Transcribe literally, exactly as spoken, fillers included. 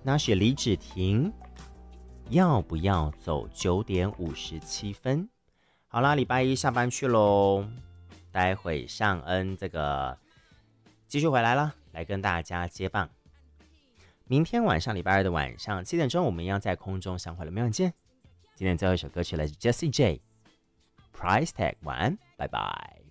那是李芷婷，要不要走九点五十七分？好啦，礼拜一下班去喽，待会尚恩这个继续回来了，来跟大家接棒。明天晚上礼拜二的晚上七点钟，我们一样在空中相会了，明晚见。今天最后一首歌曲来自 Jessie J，Price Tag， 晚安，拜拜。